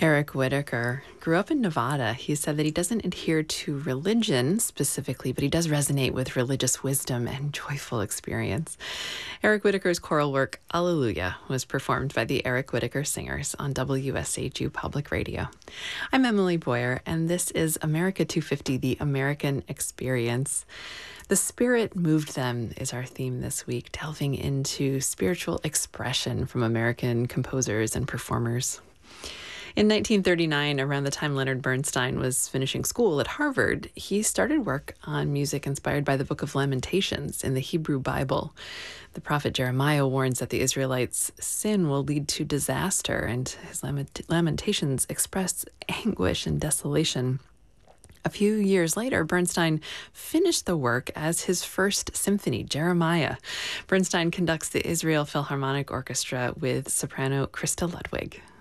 Eric Whitacre grew up in Nevada. He said that he doesn't adhere to religion specifically, but he does resonate with religious wisdom and joyful experience. Eric Whitacre's choral work, Alleluia, was performed by the Eric Whitacre Singers on WSHU Public Radio. I'm Emily Boyer, and this is America 250, the American Experience. The Spirit Moved Them is our theme this week, delving into spiritual expression from American composers and performers. In 1939, around the time Leonard Bernstein was finishing school at Harvard, he started work on music inspired by the Book of Lamentations in the Hebrew Bible. The prophet Jeremiah warns that the Israelites' sin will lead to disaster, and his lamentations express anguish and desolation. A few years later, Bernstein finished the work as his first symphony, Jeremiah. Bernstein conducts the Israel Philharmonic Orchestra with soprano Krista Ludwig.